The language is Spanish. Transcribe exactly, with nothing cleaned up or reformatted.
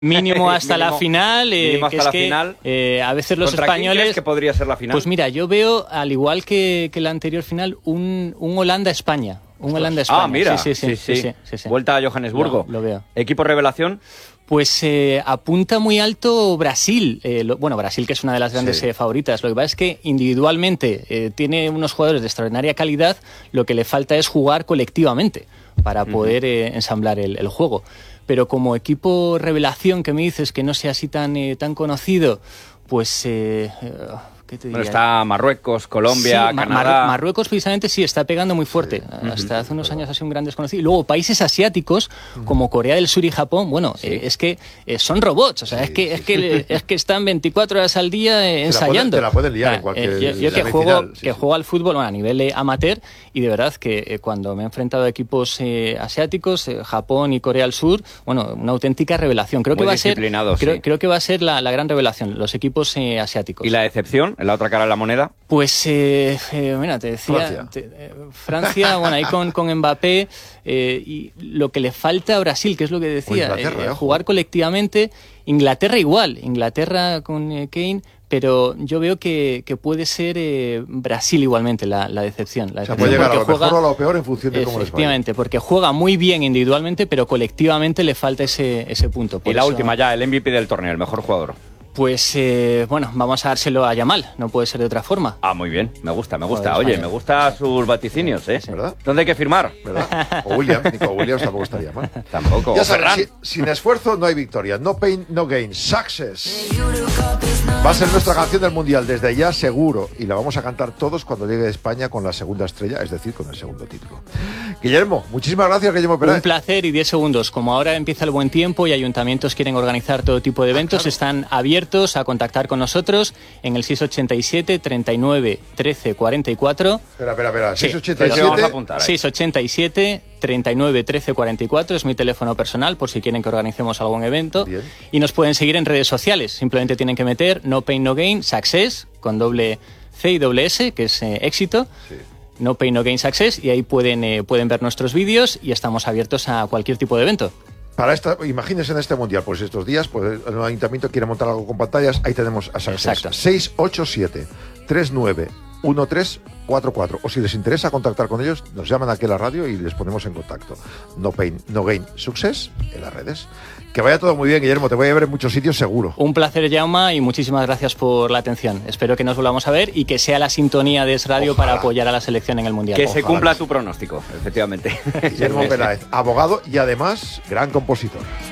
Mínimo hasta mínimo, la final. Eh, mínimo hasta que es la que, final. Eh, a veces los ¿Contra españoles. quién crees que podría ser la final? Pues mira, yo veo, al igual que, que la anterior final, un, un Holanda-España. Un Holanda-España. Ah, mira. Sí, sí, sí. Sí, sí. sí, sí, sí. Vuelta a Johannesburgo. Lo, lo veo. ¿Equipo revelación? Pues eh, apunta muy alto Brasil. Eh, lo, bueno, Brasil, que es una de las grandes Sí. eh, favoritas. Lo que pasa es que individualmente eh, tiene unos jugadores de extraordinaria calidad. Lo que le falta es jugar colectivamente para poder eh, ensamblar el, el juego. Pero como equipo revelación que me dices que no sea así tan, eh, tan conocido, pues... Eh, eh, ¿qué te Bueno, diría? está Marruecos, Colombia, Sí, Ma- Canadá. Mar- Marruecos precisamente sí está pegando muy fuerte. Sí. Hasta hace unos años ha sido un gran desconocido. Y luego países asiáticos como Corea del Sur y Japón, bueno, Sí. eh, es que eh, son robots. O sea, Sí, es que sí, es que es que están veinticuatro horas al día eh, Te la ensayando. pueden- te la pueden liar Ah, en cualquier eh, yo yo que semifinal, juego sí, que sí. juego al fútbol bueno, a nivel eh, amateur y de verdad que eh, cuando me he enfrentado a equipos eh, asiáticos, eh, Japón y Corea del Sur, bueno, una auténtica revelación. Creo Muy que va a ser disciplinados, creo, sí. creo que va a ser la, la gran revelación, los equipos eh, asiáticos. ¿Y la decepción? ¿En la otra cara de la moneda? Pues, eh, eh, mira, te decía... Francia. te- eh, Francia, bueno, ahí con, con Mbappé, eh, y lo que le falta a Brasil, que es lo que decía, Inglaterra, eh, ojo. jugar colectivamente. Inglaterra igual, Inglaterra con eh, Kane, pero yo veo que, que puede ser eh, Brasil igualmente la, la decepción. La O sea, decepción puede llegar a porque lo mejor o a lo peor en función de cómo les vaya. Efectivamente, porque juega muy bien individualmente, pero colectivamente le falta ese, ese punto. Por Y la eso- última ya, el M V P del torneo, el mejor jugador. Pues, eh, bueno, vamos a dárselo a Yamal, no puede ser de otra forma. Ah, muy bien, me gusta, me gusta. Joder, Oye, España. me gusta sus vaticinios, ¿eh? ¿Verdad? ¿Dónde hay que firmar? ¿Verdad? O Williams, Nico Williams tampoco estaría mal. Tampoco. Ya O sabes, Ferran. si- sin esfuerzo no hay victoria. No pain, no gain. Success. Va a ser nuestra canción del Mundial desde ya, seguro. Y la vamos a cantar todos cuando llegue España con la segunda estrella, es decir, con el segundo título. Guillermo, muchísimas gracias, Guillermo Un Peláez. placer y diez segundos. Como ahora empieza el buen tiempo y ayuntamientos quieren organizar todo tipo de eventos, están abiertos a contactar con nosotros en el seis ochenta y siete, treinta y nueve, trece, cuarenta y cuatro. Espera, espera, espera. Sí, seiscientos ochenta y pero siete. vamos a apuntar. Ahí. seis ochenta y siete, treinta y nueve, trece, cuarenta y cuatro es mi teléfono personal por si quieren que organicemos algún evento. Bien. Y nos pueden seguir en redes sociales. Simplemente tienen que meter No Pain No Gain Success con doble C y doble S, que es eh, éxito. Sí. No Pain No Gain Success, y ahí pueden, eh, pueden ver nuestros vídeos y estamos abiertos a cualquier tipo de evento. Para esta, imagínense en este mundial, pues estos días, pues el ayuntamiento quiere montar algo con pantallas, ahí tenemos a Success. Exacto. seis ocho siete, tres nueve, uno tres cuatro cuatro. O si les interesa contactar con ellos, nos llaman aquí a la radio y les ponemos en contacto. No pain, no gain, success en las redes. Que vaya todo muy bien, Guillermo, te voy a ver en muchos sitios seguro. Un placer, Jaume, y muchísimas gracias por la atención. Espero que nos volvamos a ver y que sea la sintonía de Es Radio Ojalá. para apoyar a la selección en el Mundial. Que se Ojalá. cumpla tu pronóstico, efectivamente. Guillermo Peláez, abogado y además gran compositor.